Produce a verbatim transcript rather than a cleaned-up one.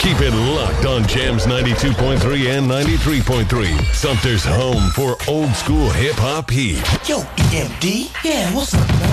Keep it locked on Jams ninety-two point three and ninety-three point three. Sumter's home for old school hip hop heat. Yo, E M D? Yeah, what's up, man?